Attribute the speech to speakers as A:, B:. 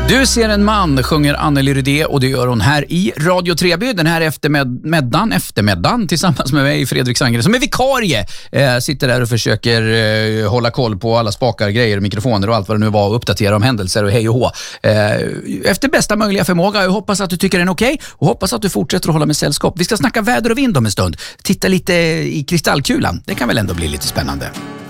A: Du ser en man, sjunger Anneli Rydé, och det gör hon här i Radio Treby den här eftermiddagen tillsammans med mig, Fredrik Sangren, som är vikarie. Sitter där och försöker hålla koll på alla spakar, grejer, mikrofoner och allt vad det nu var, och uppdatera om händelser och hej och hå. Efter bästa möjliga förmåga. Jag hoppas att du tycker den är okej och hoppas att du fortsätter att hålla med sällskap. Vi ska snacka väder och vind om en stund. Titta lite i kristallkulan. Det kan väl ändå bli lite spännande.